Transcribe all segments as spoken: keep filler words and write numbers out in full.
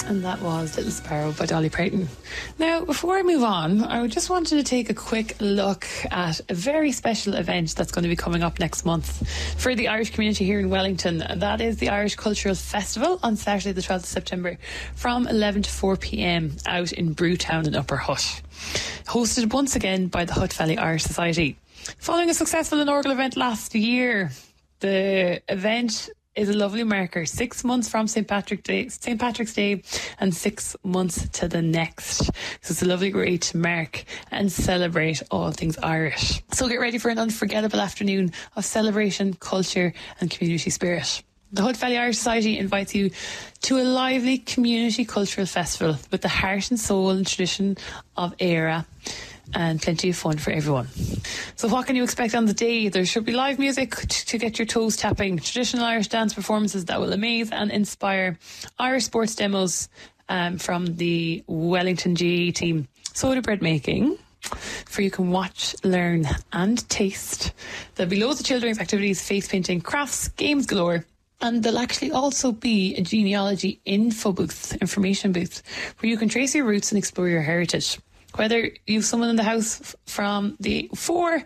And that was Little Sparrow by Dolly Parton. Now, before I move on, I just wanted to take a quick look at a very special event that's going to be coming up next month for the Irish community here in Wellington. That is the Irish Cultural Festival on Saturday the twelfth of September from eleven to four p.m. out in Brewtown in Upper Hutt. Hosted once again by the Hutt Valley Irish Society. Following a successful inaugural event last year, the event is a lovely marker. Six months from Saint Patrick's Day, Saint Patrick's Day, and six months to the next. So it's a lovely way to mark and celebrate all things Irish. So get ready for an unforgettable afternoon of celebration, culture, and community spirit. The Hutt Valley Irish Society invites you to a lively community cultural festival with the heart and soul and tradition of Éire, and plenty of fun for everyone. So what can you expect on the day? There should be live music to get your toes tapping, traditional Irish dance performances that will amaze and inspire, Irish sports demos um, from the Wellington G A E team, soda bread making, for you can watch, learn and taste. There'll be loads of children's activities, face painting, crafts, games galore. And there'll actually also be a genealogy info booth, information booth, where you can trace your roots and explore your heritage. Whether you've someone in the house from the four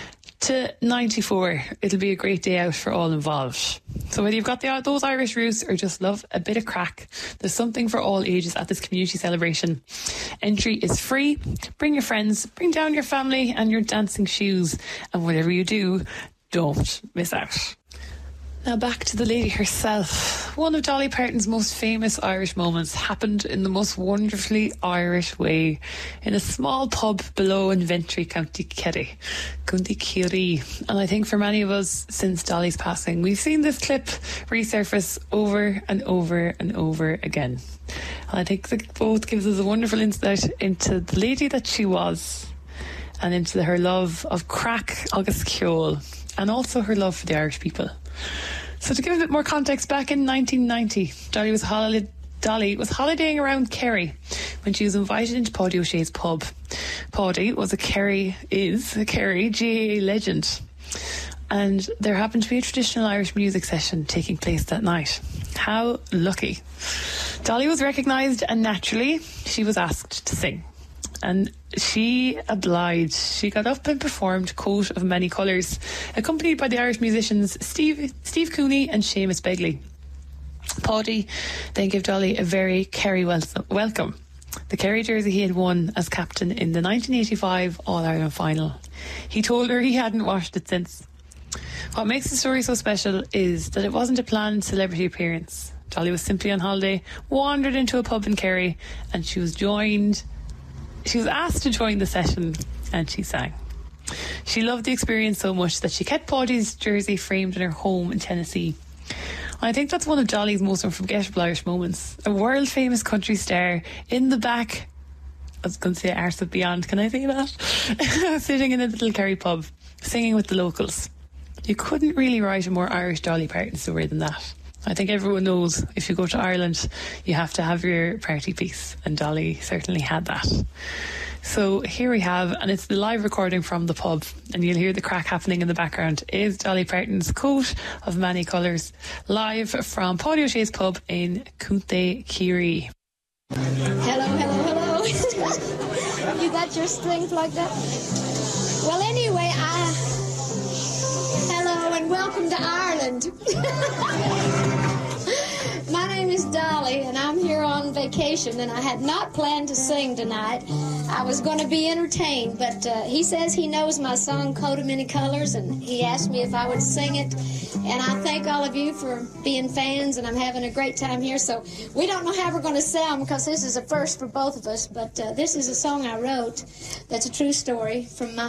to ninety-four, it'll be a great day out for all involved. So whether you've got the, those Irish roots or just love a bit of crack, there's something for all ages at this community celebration. Entry is free. Bring your friends, bring down your family and your dancing shoes, and whatever you do, don't miss out. Now back to the lady herself. One of Dolly Parton's most famous Irish moments happened in the most wonderfully Irish way in a small pub below in Ventry, County Kerry, County Kerry. And I think for many of us, since Dolly's passing, we've seen this clip resurface over and over and over again. And I think it both gives us a wonderful insight into the lady that she was and into her love of crack agus ceol, and also her love for the Irish people. So to give a bit more context, back in nineteen ninety, Dolly was, holi- Dolly was holidaying around Kerry when she was invited into Paddy O'Shea's pub. Paddy was a Kerry, is a Kerry G A A legend. And there happened to be a traditional Irish music session taking place that night. How lucky. Dolly was recognised and naturally she was asked to sing. And she obliged. She got up and performed Coat of Many Colours, accompanied by the Irish musicians Steve Steve Cooney and Seamus Begley. Paddy then gave Dolly a very Kerry wel- welcome. The Kerry jersey he had won as captain in the nineteen eighty-five All-Ireland final. He told her he hadn't washed it since. What makes the story so special is that it wasn't a planned celebrity appearance. Dolly was simply on holiday, wandered into a pub in Kerry, and she was joined She was asked to join the session, and she sang. She loved the experience so much that she kept Paddy's jersey framed in her home in Tennessee. And I think that's one of Dolly's most unforgettable Irish moments. A world-famous country star in the back, I was going to say arse of beyond, can I say that? Sitting in a little Kerry pub, singing with the locals. You couldn't really write a more Irish Dolly Parton story than that. I think everyone knows if you go to Ireland, you have to have your party piece, and Dolly certainly had that. So here we have, and it's the live recording from the pub, and you'll hear the crack happening in the background, is Dolly Parton's Coat of Many Colours, live from Paddy O'Shea's pub in County Kerry. Hello, hello, hello. You got your string plugged up? Well, anyway, I... Hello and welcome to Ireland. My name is Dolly and I'm here on vacation, and I had not planned to sing tonight. I was going to be entertained, but uh, he says he knows my song Coat of Many Colors, and he asked me if I would sing it. And I thank all of you for being fans, and I'm having a great time here. So we don't know how we're going to sound because this is a first for both of us, but uh, this is a song I wrote that's a true story from my